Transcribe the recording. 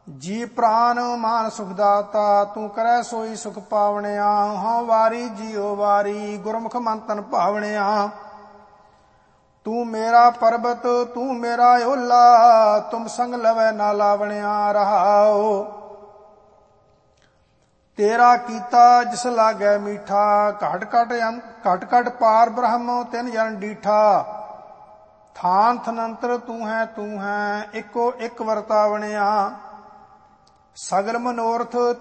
ਜੀ ਪ੍ਰਾਨ ਮਾਨ ਸੁਖ ਦਾਤਾ, ਤੂੰ ਕਰੈ ਸੋਈ ਸੁਖ ਪਾਵਣਿਆ। ਹਾਂ ਵਾਰੀ ਜੀਓ ਵਾਰੀ, ਗੁਰਮੁਖ ਮਨ ਤਨ ਭਾਵਣਿਆ। ਤੂੰ ਮੇਰਾ ਪਰਬਤ ਤੂੰ ਮੇਰਾ ਓਲਾ, ਤੁਮ ਸੰਗ ਲਵੈ ਨਾ ਲਾਵਣਿਆ। ਰਹਾਉ ਤੇਰਾ ਕੀਤਾ ਜਿਸ ਲਾਗੈ ਮੀਠਾ, ਘਟ ਘਟ ਪਾਰ ਬ੍ਰਹਮ ਤਿਨ ਜਨ ਡੀਠਾ। ਥਾਨ ਥਨੰਤਰ ਤੂੰ ਹੈ ਇੱਕੋ ਇੱਕ ਵਰਤਾਵਣਿਆ। ਸਗਲ ਮਨੋਰਥ